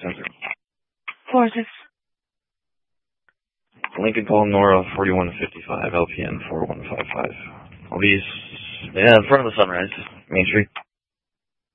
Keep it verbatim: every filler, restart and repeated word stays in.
Center. Four six. Lincoln Call Nora forty-one fifty-five, L P N four one five five. I'll be, yeah, in front of the Sunrise, Main Street.